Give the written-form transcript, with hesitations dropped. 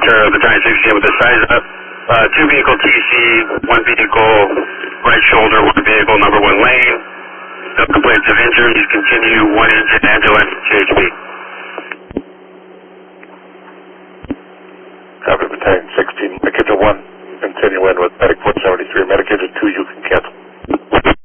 the Giant 16 with the size up. 2 vehicle TC, 1 vehicle right shoulder, 1 vehicle number 1 lane. No complaints of injuries. Continue 1 engine ambulance CHP. Copy, Battalion 16, Medic Engine 1. Continue in with Medic 473. Medic Engine 2, you can cancel.